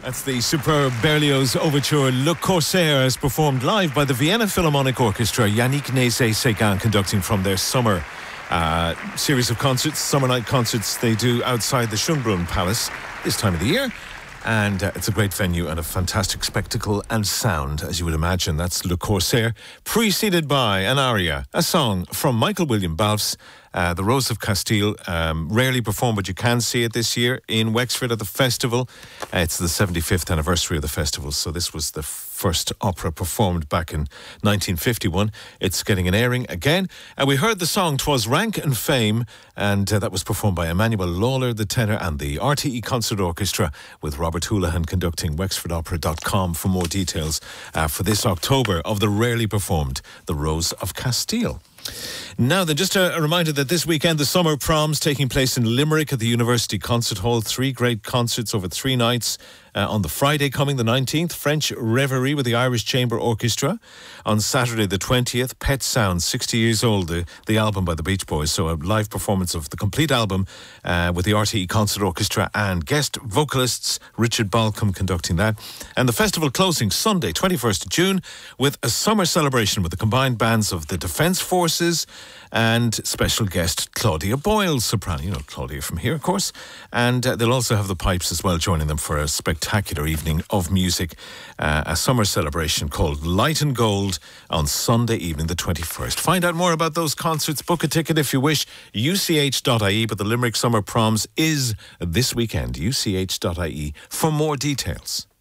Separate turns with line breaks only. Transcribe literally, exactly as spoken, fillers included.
That's the superb Berlioz overture Le Corsaire, as performed live by the Vienna Philharmonic Orchestra. Yannick Nézet-Séguin conducting from their summer uh, series of concerts, summer night concerts they do outside the Schönbrunn Palace this time of the year. And uh, it's a great venue and a fantastic spectacle and sound, as you would imagine. That's Le Corsaire, preceded by an aria, a song from Michael William Balfe's Uh, The Rose of Castile, um, rarely performed, but you can see it this year in Wexford at the festival. Uh, it's the seventy-fifth anniversary of the festival, so this was the first opera performed back in nineteen fifty-one. It's getting an airing again. And we heard the song "'Twas Rank and Fame," and uh, that was performed by Emmanuel Lawler, the tenor, and the R T E Concert Orchestra, with Robert Houlihan conducting. Wexford Opera dot com for more details uh, for this October of the rarely performed The Rose of Castile. Now then, just a, a reminder that this weekend the Summer Proms taking place in Limerick at the University Concert Hall. Three great concerts over three nights. Uh, on the Friday coming, the nineteenth, French Reverie with the Irish Chamber Orchestra. On Saturday the twentieth, Pet Sounds, sixty years old, the, the album by the Beach Boys. So a live performance of the complete album uh, with the R T E Concert Orchestra and guest vocalists Richard Balcom conducting that. And the festival closing Sunday, twenty-first of June, with a summer celebration with the combined bands of the Defence Forces and special guest Claudia Boyle, soprano. You know Claudia from here, of course. And uh, they'll also have the pipes as well, joining them for a spectacular evening of music. Uh, a summer celebration called Light and Gold on Sunday evening, the twenty-first. Find out more about those concerts. Book a ticket if you wish. U C H dot I E, but the Limerick Summer Proms is this weekend. U C H dot I E for more details.